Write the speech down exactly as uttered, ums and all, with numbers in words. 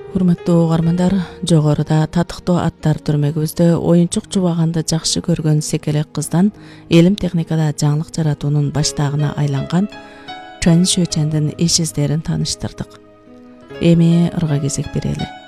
Урматтуу угармандар, жогоруда татыктуу аттар түрмөгүбүздө оюнчук жубаганды жакшы көргөн секелек кыздан элим техникада жаңылык жаратуунун баштаагына айланган Чан Шөчөндүн иш издерин тааныштырдык. Эми ырга кезек берели.